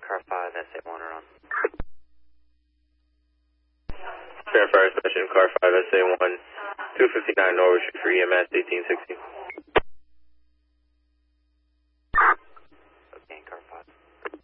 car 5, SA1 around. Fair Fire Station, car 5, SA1, 259 Norwood Street for EMS 1860.